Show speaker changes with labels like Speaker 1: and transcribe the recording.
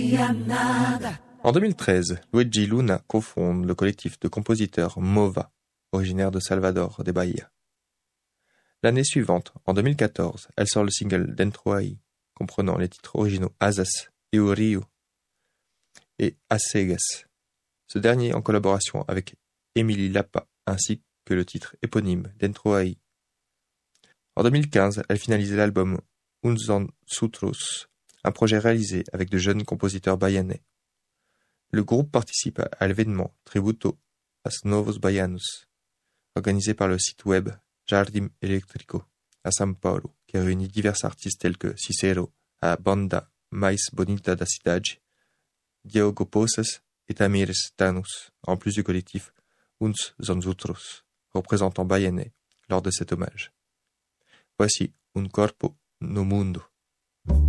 Speaker 1: En 2013, Luigi Luna cofonde le collectif de compositeurs MOVA, originaire de Salvador de Bahia. L'année suivante, en 2014, elle sort le single Dentro Aí, comprenant les titres originaux Asas et O Rio et Acegas, ce dernier en collaboration avec Emily Lapa, ainsi que le titre éponyme Dentro Aí. En 2015, elle finalise l'album Uns Outros, un projet réalisé avec de jeunes compositeurs bahianais. Le groupe participe à l'événement Tributo aos Novos Baianos, organisé par le site web Jardim Elétrico à São Paulo, qui réunit divers artistes tels que Cicero, a banda mais bonita da cidade, Diogo Poças et Tamires Thanos, en plus du collectif Uns Outros, représentant bahianais lors de cet hommage. Voici Un Corpo no Mundo.